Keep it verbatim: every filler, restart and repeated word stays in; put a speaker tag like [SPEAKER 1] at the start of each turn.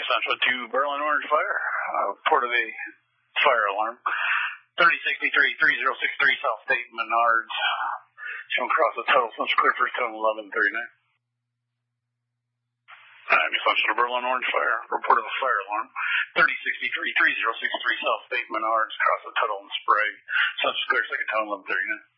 [SPEAKER 1] Central to Berlin Orange Fire. Uh, report of a fire alarm. thirty sixty-three, thirty sixty-three South State Menards. Shown across the total Central clear for total eleven thirty-nine. I'm Central to Berlin Orange Fire. Report of a fire alarm. thirty sixty-three, thirty sixty-three South State Menards. Across the total and spray. Central clear second total eleven thirty-nine.